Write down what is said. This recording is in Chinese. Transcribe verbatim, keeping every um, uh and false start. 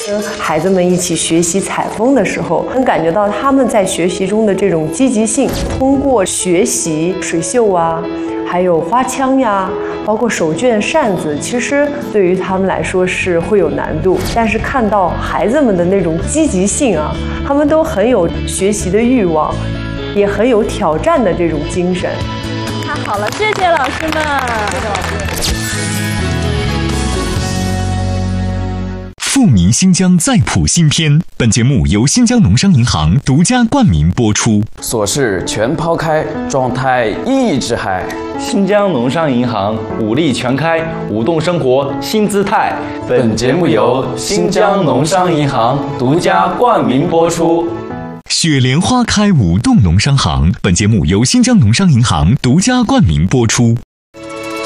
跟孩子们一起学习采风的时候，能感觉到他们在学习中的这种积极性。通过学习水绣啊，还有花枪呀，包括手绢、扇子，其实对于他们来说是会有难度。但是看到孩子们的那种积极性啊，他们都很有学习的欲望，也很有挑战的这种精神。 太好了，谢谢老师们。谢谢老师。 富民新疆再谱新篇，本节目由新疆农商银行独家冠名播出。 琐事全抛开，状态一直嗨。 新疆农商银行武力全开，舞动生活新姿态。 本节目由新疆农商银行独家冠名播出。 雪莲花开，舞动农商行。本节目由新疆农商银行独家冠名播出。